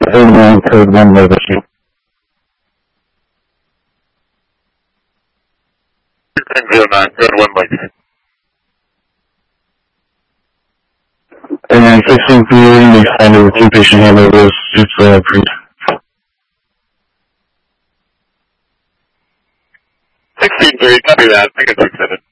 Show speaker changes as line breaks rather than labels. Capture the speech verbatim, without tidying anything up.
Amen. Code one leadership.
ten zero nine, code one leadership.
And fixing theory, expanded with two patient handovers, it's uh, approved.
sixteen three, copy that. I can fix it.